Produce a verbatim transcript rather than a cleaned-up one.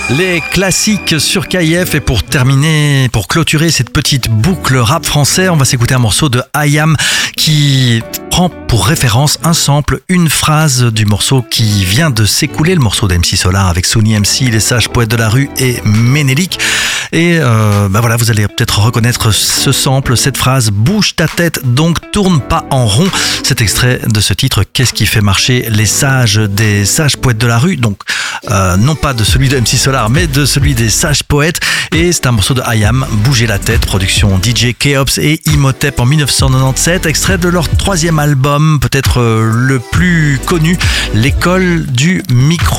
Les classiques sur K I F, et pour terminer, pour clôturer cette petite boucle rap français, on va s'écouter un morceau de I A M qui prend pour référence un sample, une phrase du morceau qui vient de s'écouler, le morceau d'M C Solar avec Sony M C, Les Sages Poètes de la Rue et Ménélique. Et euh, bah voilà, vous allez peut-être reconnaître ce sample, cette phrase: bouge ta tête, donc tourne pas en rond. Cet extrait de ce titre, Qu'est-ce qui fait marcher les sages, des Sages Poètes de la Rue, donc euh, non pas de celui de M C Solar, mais de celui des Sages Poètes. Et c'est un morceau de I A M, Bouger la tête, production D J Keops et Imhotep en dix-neuf cent quatre-vingt-dix-sept, extrait de leur troisième album, peut-être le plus connu, L'école du micro.